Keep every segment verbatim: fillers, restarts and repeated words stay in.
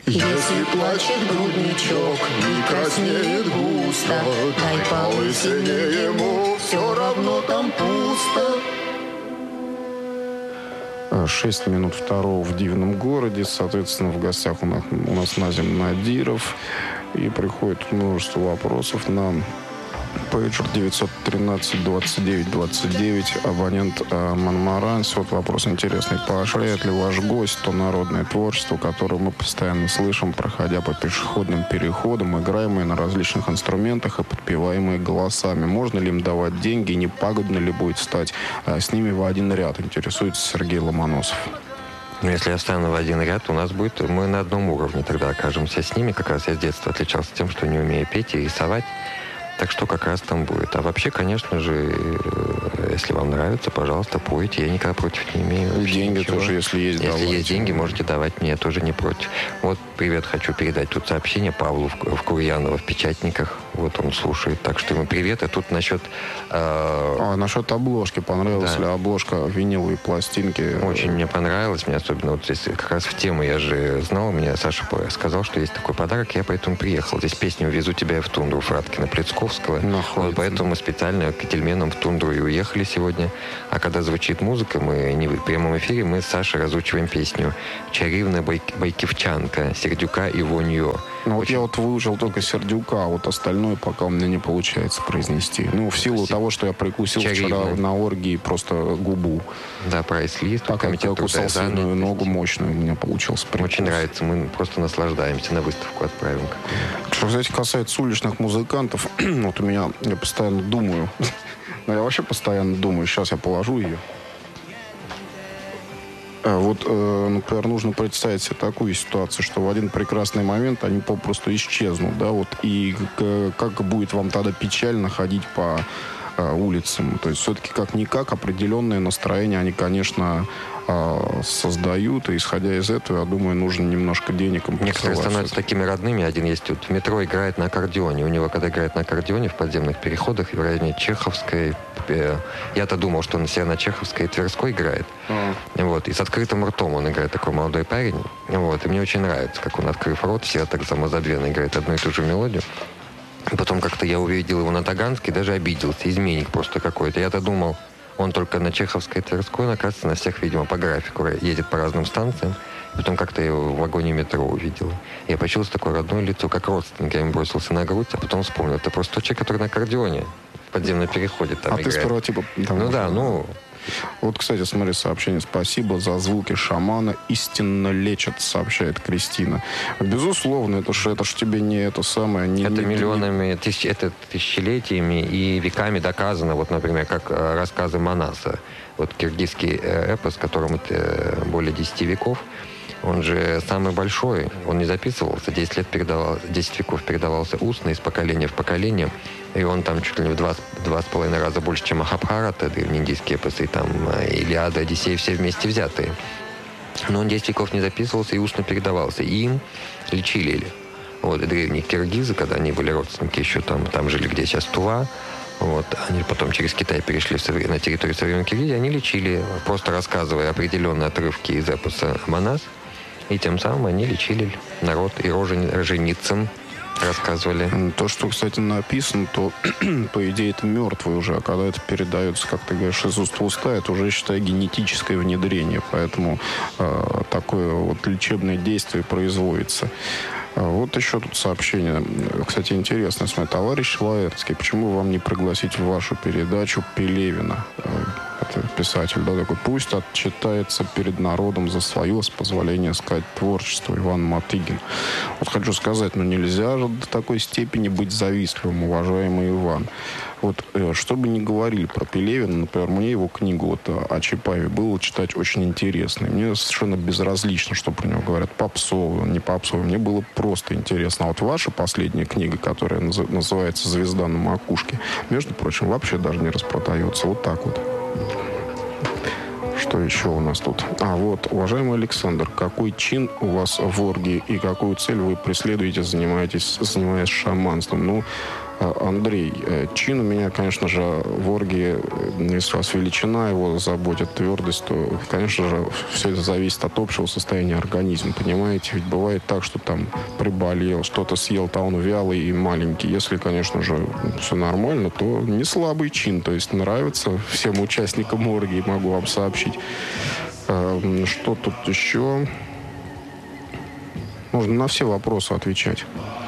Если плачет грудничок и краснеет густо, дай полысине ему, все равно там пусто. Шесть минут второго в Дивном городе. Соответственно, в гостях у нас, у нас Назим Надиров. И приходит множество вопросов на пейджер девятьсот тринадцать двадцать девять двадцать девять. Абонент э, Монмаранс. Вот вопрос интересный. Поощряет ли ваш гость то народное творчество, которое мы постоянно слышим, проходя по пешеходным переходам, играемые на различных инструментах и подпеваемые голосами? Можно ли им давать деньги? Не пагубно ли будет стать э, с ними в один ряд? Интересуется Сергей Ломоносов. Но если я стану в один ряд, у нас будет... Мы на одном уровне тогда окажемся с ними. Как раз я с детства отличался тем, что не умею петь и рисовать. Так что как раз там будет. А вообще, конечно же, если вам нравится, пожалуйста, пойте. Я никогда против не имею. И деньги ничего. тоже, если есть, Если давайте. есть деньги, можете давать мне, я тоже не против. Вот, привет, хочу передать тут сообщение Павлу в, в Курьяново, в Печатниках. Вот он слушает. Так что ему привет. И тут насчет... Э... А, насчет обложки. Понравилась да. ли обложка виниловой пластинки? Очень мне понравилось. Мне особенно вот здесь как раз в тему я же знал. Мне Саша сказал, что есть такой подарок. Я поэтому приехал. Здесь песня «Везу тебя в тундру» Фраткина-Плецковского. Вот поэтому мы специально Кительменом в тундру и уехали сегодня. А когда звучит музыка, мы не в прямом эфире, мы с Сашей разучиваем песню «Чаривна байк, байкивчанка» Сердюка и Воньо. Ну вот Очень... я вот выучил только Сердюка, а вот остальное пока у меня не получается произнести. Ну, в силу Спасибо. того, что я прикусил Чаривна. вчера на оргии просто губу. Да, прайс-лист. Так как я кусал сильную ногу мощную, у меня получился прикус. Очень нравится, мы просто наслаждаемся, на выставку отправим. Что, кстати, касается уличных музыкантов, вот у меня, я постоянно думаю, ну, я вообще постоянно думаю, сейчас я положу ее. Вот, э, например, нужно представить себе такую ситуацию, что в один прекрасный момент они попросту исчезнут, да, вот, и к, как будет вам тогда печально ходить по э, улицам. То есть все-таки как-никак определенное настроение они, конечно, э, создают, и исходя из этого, я думаю, нужно немножко денег им Некоторые становятся такими родными. Один есть вот в метро играет на аккордеоне. У него, когда играет на аккордеоне в подземных переходах, в районе Чеховской, э, я-то думал, что он все на Чеховской и Тверской играет. А. Вот. И с открытым ртом он играет, такой молодой парень. Вот. И мне очень нравится, как он, открыв рот, все так самозабвенно играет одну и ту же мелодию. Потом как-то я увидел его на Таганской, даже обиделся, изменник просто какой-то. Я-то думал, он только на Чеховской и Тверской, он, оказывается, на всех, видимо, по графику едет по разным станциям. Потом как-то я его в вагоне метро увидел. Я почувствовал такое родное лицо, как родственник. Я ему бросился на грудь, а потом вспомнил, это просто тот человек, который на аккордеоне в подземном переходе там а играет. ты сперва типа... Там, ну да, ну... Вот, кстати, смотри, сообщение. Спасибо за звуки шамана. Истинно лечат, сообщает Кристина. Безусловно, это ж, это ж тебе не это самое... Не, это не, миллионами, не... тысяч, это тысячелетиями и веками доказано. Вот, например, как э, рассказы Манаса. Вот киргизский э, эпос, которому э, более десяти веков. Он же самый большой. Он не записывался. десять лет передавался, десять веков передавался устно из поколения в поколение. И он там чуть ли не в два, два с половиной раза больше, чем Махабхарата, древнеиндийские эпосы, там Илиада, Одиссея, все вместе взятые. Но он десять веков не записывался и устно передавался. И им лечили. Вот, и древние киргизы, когда они были родственники еще там, там жили, где сейчас Тува, вот, они потом через Китай перешли в, на территорию современной Киргизии, они лечили, просто рассказывая определенные отрывки из эпоса Манас, и тем самым они лечили народ и роженицам рассказывали. То, что, кстати, написано, то, по идее, это мертвый уже. А когда это передается, как ты говоришь, из уст в уста, это уже, считай, генетическое внедрение. Поэтому э, такое вот лечебное действие производится. Вот еще тут сообщение. Кстати, интересно. Смотри, товарищ Лаэртский, почему вам не пригласить в вашу передачу Пелевина? Это писатель, да, такой. Пусть отчитается перед народом за свое, с позволения сказать, творчество. Иван Матыгин. Вот хочу сказать, ну нельзя же до такой степени быть завистливым, уважаемый Иван. Вот, что бы ни говорили про Пелевина, например, мне его книгу вот, о Чапаеве было читать очень интересно. И мне совершенно безразлично, что про него говорят. Попсовый, не попсовый. Мне было просто интересно. А вот ваша последняя книга, которая называется «Звезда на макушке», между прочим, вообще даже не распродается. Вот так вот. Что еще у нас тут? А, вот, уважаемый Александр, какой чин у вас в оргии и какую цель вы преследуете, занимаетесь, занимаясь шаманством? Ну, Андрей, чин у меня, конечно же, в оргии, если у вас величина его заботит, твердость, то, конечно же, все это зависит от общего состояния организма, понимаете? Ведь бывает так, что там приболел, что-то съел, то он вялый и маленький. Если, конечно же, все нормально, то не слабый чин, то есть нравится всем участникам оргии, могу вам сообщить. Что тут еще? Можно на все вопросы отвечать.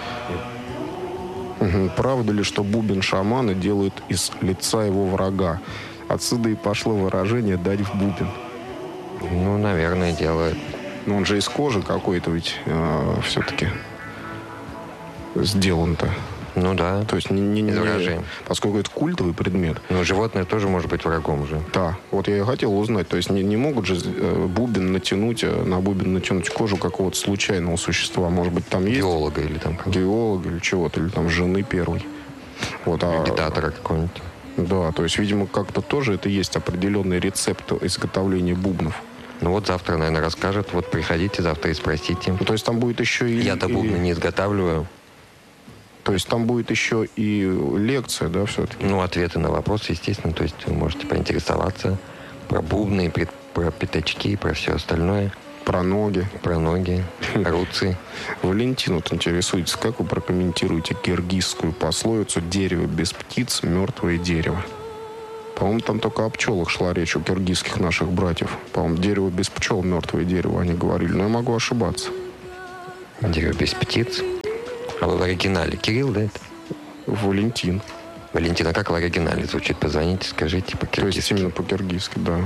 Угу. Правда ли, что бубен шамана делают из лица его врага? Отсюда и пошло выражение «дать в бубен». Ну, наверное, делают. Но он же из кожи какой-то ведь э, все-таки сделан-то. Ну да. То есть не, не, не, не, поскольку это культовый предмет. Ну, животное тоже может быть врагом же. Да. Вот я и хотел узнать. То есть не, не могут же э, бубен натянуть, э, на бубен натянуть кожу какого-то случайного существа. Может быть, там есть... Геолога или там кого-то. Геолога или чего-то. Или там жены первой. Вот, а... Диктатора какого-нибудь. Да, то есть, видимо, как-то тоже это есть определенный рецепт изготовления бубнов. Ну вот завтра, наверное, расскажет. Вот приходите завтра и спросите. Ну, то есть там будет еще и... Я-то бубны и... не изготавливаю. То есть там будет еще и лекция, да, все-таки? Ну, ответы на вопросы, естественно. То есть вы можете поинтересоваться про бубны, про пятачки, про все остальное. Про ноги. Про ноги, руцы. Валентин вот интересуется, как вы прокомментируете киргизскую пословицу «дерево без птиц, мертвое дерево»? По-моему, там только о пчелах шла речь у киргизских наших братьев. По-моему, дерево без пчел, мертвое дерево, они говорили. Но я могу ошибаться. Дерево без птиц? А в оригинале Кирилл, да, это? Валентин. Валентин, а как в оригинале звучит? Позвоните, скажите по-киргизски. То есть именно по-киргизски, да.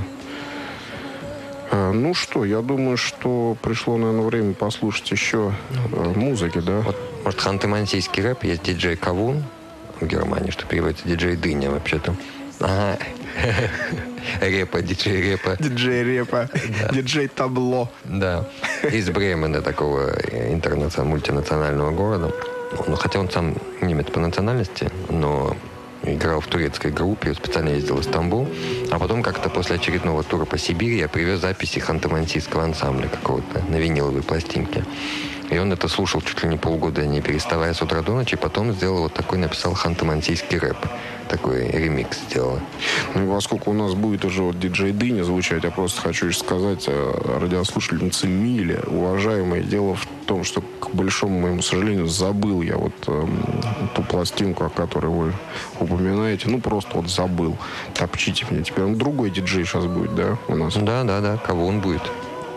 А, ну что, я думаю, что пришло, наверное, время послушать еще а, музыки, да? Вот, может, ханты-мансийский рэп, есть диджей Кавун в Германии, что переводится диджей Дыня вообще-то. Ага. Репа, диджей Репа. Диджей Репа, диджей Табло. Да. Из Бремена, такого интернационального, мультинационального города. Ну, хотя он сам немец по национальности, но играл в турецкой группе, специально ездил в Стамбул. А потом как-то после очередного тура по Сибири я привез записи ханты-мансийского ансамбля какого-то на виниловой пластинке. И он это слушал чуть ли не полгода, не переставая с утра до ночи. Потом сделал вот такой, написал ханты-мансийский рэп. Такой ремикс сделал. Ну и поскольку у нас будет уже вот диджей Дыня звучать, я просто хочу еще сказать радиослушательнице Миле, уважаемое, дело в том, что, к большому моему сожалению, забыл я вот э, ту пластинку, о которой вы упоминаете. Ну, просто вот забыл. Топчите меня теперь. Он другой диджей сейчас будет, да, у нас? Да, да, да. Кого он будет?